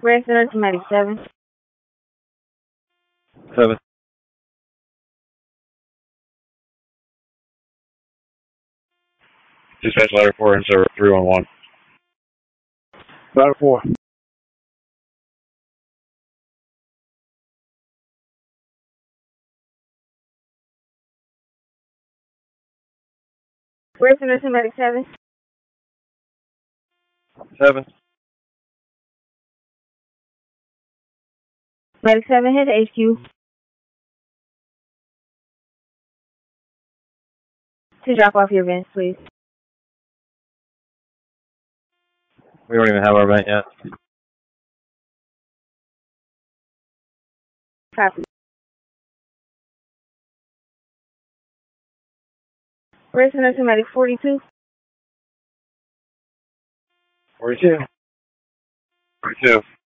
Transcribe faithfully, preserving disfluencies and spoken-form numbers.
Red Center to Medic seven. Seven. Dispatch ladder four and server three one one. Ladder four. Red Center to Medic seven. Seven. Medic seven, head to H Q. To drop off your vents, please. We don't even have our vent yet. Copy. Red Center to Medic forty-two. Forty-two. Forty-two.